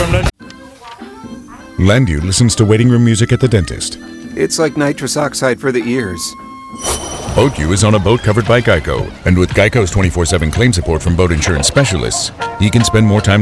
Landu listens to waiting room music at the dentist. It's like nitrous oxide for the ears. BoatU is on a boat covered by Geico, and with Geico's 24/7 claim support from boat insurance specialists, he can spend more time